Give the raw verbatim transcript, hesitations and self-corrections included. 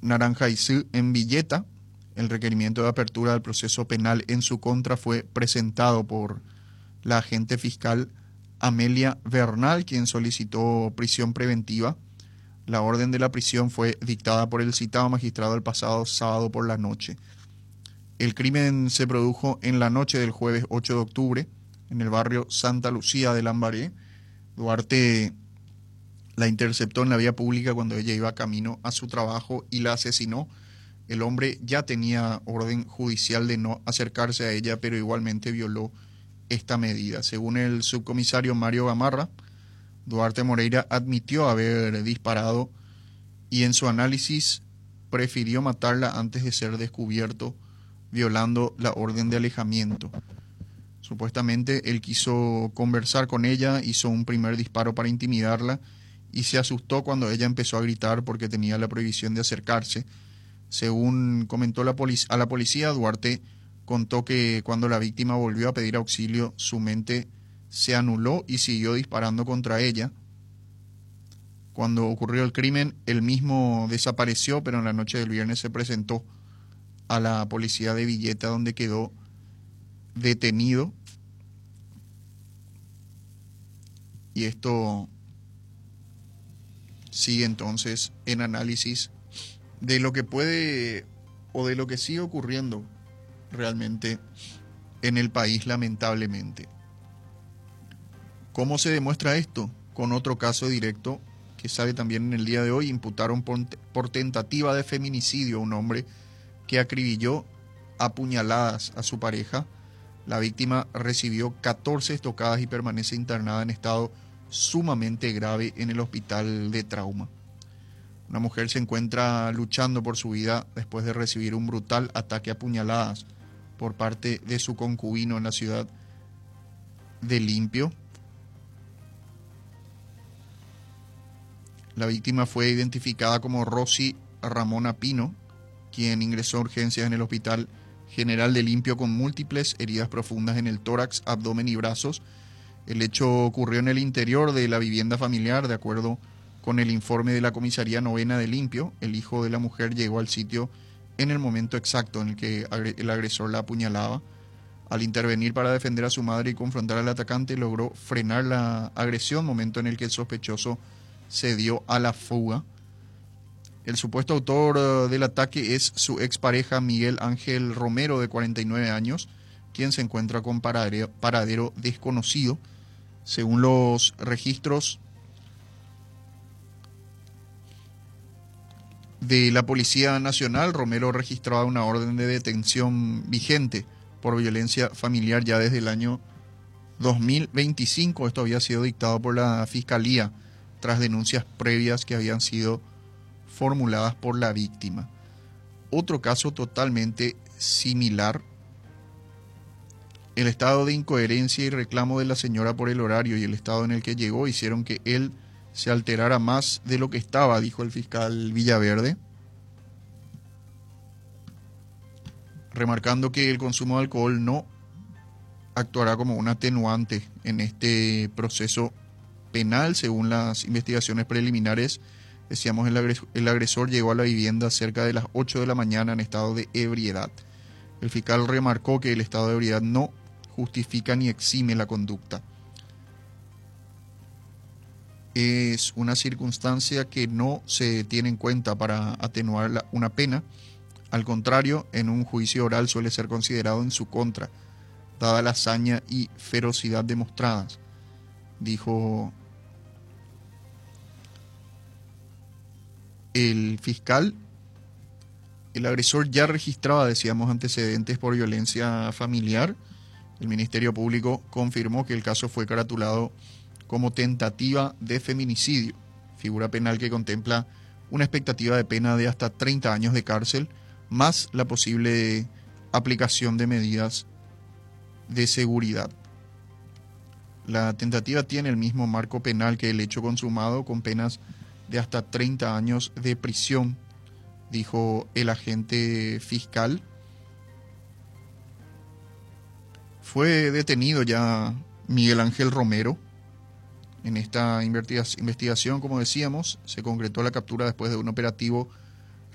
Naranjaizú en Villeta. El requerimiento de apertura del proceso penal en su contra fue presentado por la agente fiscal Amelia Bernal, quien solicitó prisión preventiva. La orden de la prisión fue dictada por el citado magistrado el pasado sábado por la noche. El crimen se produjo en la noche del jueves ocho de octubre en el barrio Santa Lucía de Lambaré. Duarte la interceptó en la vía pública cuando ella iba camino a su trabajo y la asesinó. El hombre ya tenía orden judicial de no acercarse a ella, pero igualmente violó esta medida. Según el subcomisario Mario Gamarra, Duarte Moreira admitió haber disparado y en su análisis prefirió matarla antes de ser descubierto, violando la orden de alejamiento. Supuestamente él quiso conversar con ella, hizo un primer disparo para intimidarla y se asustó cuando ella empezó a gritar porque tenía la prohibición de acercarse. Según comentó la polic- a la policía, Duarte contó que cuando la víctima volvió a pedir auxilio, su mente se anuló y siguió disparando contra ella. Cuando ocurrió el crimen, él mismo desapareció, pero en la noche del viernes se presentó a la policía de Villeta, donde quedó detenido. Y esto sigue entonces en análisis de lo que puede o de lo que sigue ocurriendo realmente en el país, lamentablemente. ¿Cómo se demuestra esto? Con otro caso directo que sale también en el día de hoy. Imputaron por, por tentativa de feminicidio a un hombre que acribilló a puñaladas a su pareja. La víctima recibió catorce estocadas y permanece internada en estado sumamente grave en el hospital de trauma. Una mujer se encuentra luchando por su vida después de recibir un brutal ataque a puñaladas por parte de su concubino en la ciudad de Limpio. La víctima fue identificada como Rosy Ramona Pino, quien ingresó a urgencias en el Hospital General de Limpio con múltiples heridas profundas en el tórax, abdomen y brazos. El hecho ocurrió en el interior de la vivienda familiar, de acuerdo con el informe de la Comisaría Novena de Limpio. El hijo de la mujer llegó al sitio en el momento exacto en el que el agresor la apuñalaba. Al intervenir para defender a su madre y confrontar al atacante, logró frenar la agresión, momento en el que el sospechoso se dio a la fuga. El supuesto autor del ataque es su expareja Miguel Ángel Romero, de cuarenta y nueve años, quien se encuentra con paradero, paradero desconocido. Según los registros de la Policía Nacional, Romero registraba una orden de detención vigente por violencia familiar ya desde el año dos mil veinticinco. Esto había sido dictado por la Fiscalía tras denuncias previas que habían sido formuladas por la víctima. Otro caso totalmente similar. El estado de incoherencia y reclamo de la señora por el horario y el estado en el que llegó hicieron que él se alterara más de lo que estaba, dijo el fiscal Villaverde, remarcando que el consumo de alcohol no actuará como un atenuante en este proceso penal. Según las investigaciones preliminares, decíamos, el agresor, el agresor llegó a la vivienda cerca de las ocho de la mañana en estado de ebriedad. El fiscal remarcó que el estado de ebriedad no justifica ni exime la conducta. Es una circunstancia que no se tiene en cuenta para atenuar la, una pena. Al contrario, en un juicio oral suele ser considerado en su contra, dada la hazaña y ferocidad demostradas, dijo el fiscal. El agresor ya registraba, decíamos, antecedentes por violencia familiar. El Ministerio Público confirmó que el caso fue caratulado como tentativa de feminicidio, figura penal que contempla una expectativa de pena de hasta treinta años de cárcel, más la posible aplicación de medidas de seguridad. La tentativa tiene el mismo marco penal que el hecho consumado, con penas de hasta treinta años de prisión, dijo el agente fiscal. Fue detenido ya Miguel Ángel Romero. En esta investigación, como decíamos, se concretó la captura después de un operativo